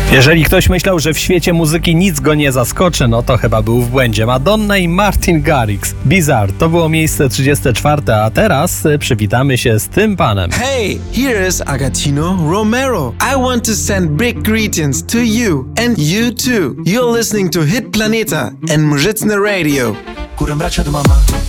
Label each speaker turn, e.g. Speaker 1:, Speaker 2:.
Speaker 1: Jeżeli ktoś myślał, że w świecie muzyki nic go nie zaskoczy, no to chyba był w błędzie. Madonna i Martin Garrix. Bizarre. To było miejsce 34, a teraz przywitamy się z tym panem.
Speaker 2: Hey, here is Agostino Romero. I want to send big greetings to you and you too. You're listening to Hit Planeta and Muzyczne Radio.
Speaker 3: Górę bracia do mama.